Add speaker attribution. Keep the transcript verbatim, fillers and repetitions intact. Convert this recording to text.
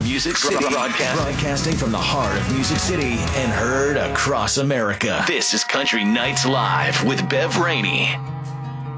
Speaker 1: Music City. Broadcast. Broadcasting from the heart of Music City and heard across America. This is Country Nights Live with Bev Rainey.